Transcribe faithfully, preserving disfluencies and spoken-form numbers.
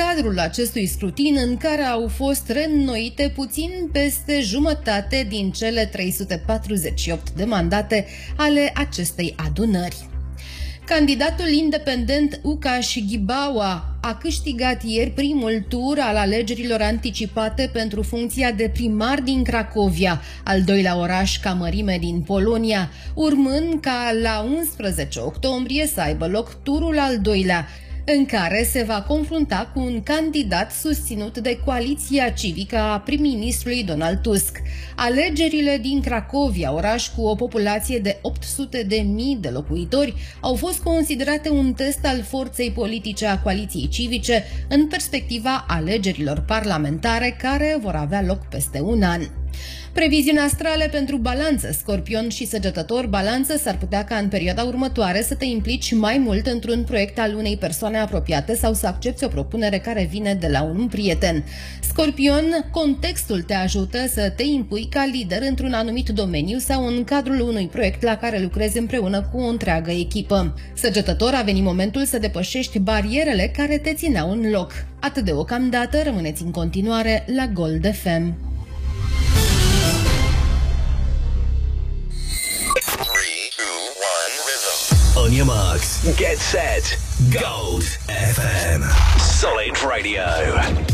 cadrul acestui scrutin în care au fost reînnoite puțin peste jumătate din cele trei sute patruzeci și opt de mandate ale acestei adunări. Candidatul independent Łukasz Gibała a câștigat ieri primul tur al alegerilor anticipate pentru funcția de primar din Cracovia, al doilea oraș ca mărime din Polonia, urmând ca la unsprezece octombrie să aibă loc turul al doilea, în care se va confrunta cu un candidat susținut de coaliția civică a prim-ministrului Donald Tusk. Alegerile din Cracovia, oraș cu o populație de opt sute de mii de locuitori, au fost considerate un test al forței politice a coaliției civice în perspectiva alegerilor parlamentare care vor avea loc peste un an. Previziuni astrale pentru Balanță, Scorpion și Săgetător. Balanță, s-ar putea ca în perioada următoare să te implici mai mult într-un proiect al unei persoane apropiate sau să accepți o propunere care vine de la un prieten. Scorpion, contextul te ajută să te impui ca lider într-un anumit domeniu sau în cadrul unui proiect la care lucrezi împreună cu o întreagă echipă. Săgetător, a venit momentul să depășești barierele care te țineau în loc. Atât deocamdată, rămâneți în continuare la Gold F M. On your marks, get set, Gold F M. Solid Radio.